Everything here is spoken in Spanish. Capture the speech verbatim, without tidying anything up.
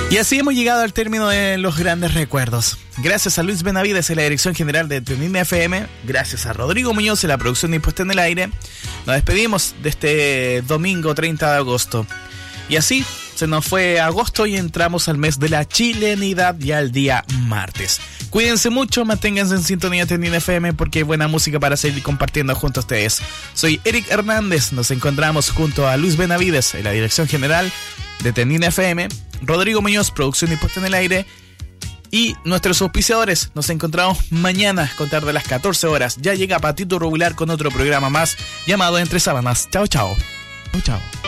Y así hemos llegado al término de los grandes recuerdos. Gracias a Luis Benavides en la dirección general de Tendín F M, gracias a Rodrigo Muñoz en la producción de Impuesta en el Aire, nos despedimos de este domingo treinta de agosto. Y así se nos fue agosto y entramos al mes de la chilenidad y al día martes. Cuídense mucho, manténganse en sintonía Tendín F M porque hay buena música para seguir compartiendo junto a ustedes. Soy Eric Hernández, nos encontramos junto a Luis Benavides en la dirección general de Tendín F M, Rodrigo Muñoz, producción y puesta en el aire, y nuestros auspiciadores. Nos encontramos mañana a contar de las catorce horas. Ya llega Patito Rubilar con otro programa más llamado Entre Sábanas. Chao, chao. Chao, chao.